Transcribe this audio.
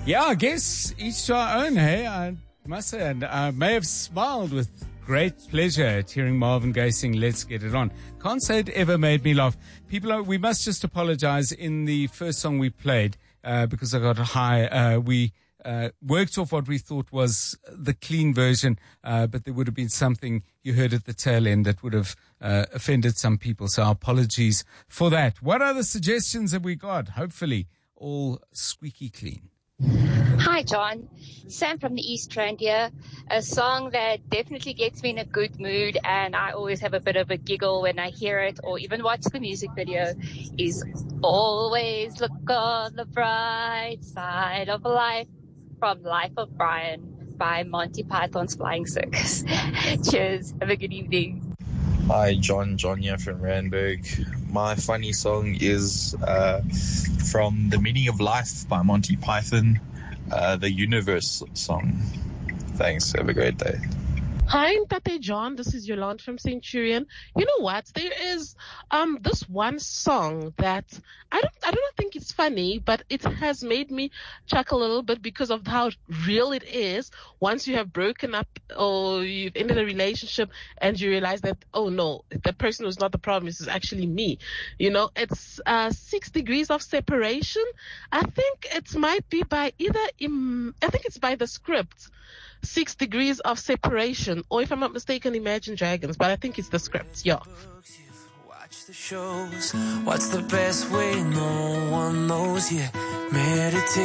Yeah, I guess each to our own, hey? I must say, and I may have smiled with great pleasure at hearing Marvin Gaye sing Let's Get It On. Can't say it ever made me laugh. We must just apologize in the first song we played, because I got high. We worked off what we thought was the clean version, but there would have been something you heard at the tail end that would have offended some people. So our apologies for that. What other suggestions have we got? Hopefully all squeaky clean. Hi, John. Sam from the East Rand here. A song that definitely gets me in a good mood, and I always have a bit of a giggle when I hear it or even watch the music video, is Always Look on the Bright Side of Life from Life of Brian by Monty Python's Flying Circus. Cheers. Have a good evening. Hi, John here from Randburg. My funny song is from The Meaning of Life by Monty Python, the Universe song. Thanks. Have a great day. Hi, Tate John. This is Yolande from Centurion. You know what? There is this one song that I don't think it's funny, but it has made me chuckle a little bit because of how real it is. Once you have broken up or you've ended a relationship and you realize that, oh no, the person who's not the problem, this is actually me. You know, it's 6 Degrees of Separation. I think it might be by I think it's by The Script. 6 Degrees of Separation, or if I'm not mistaken, Imagine Dragons, but I think it's The Script. Yeah. Watch the shows. What's the best way? No one knows. Yeah, meditate.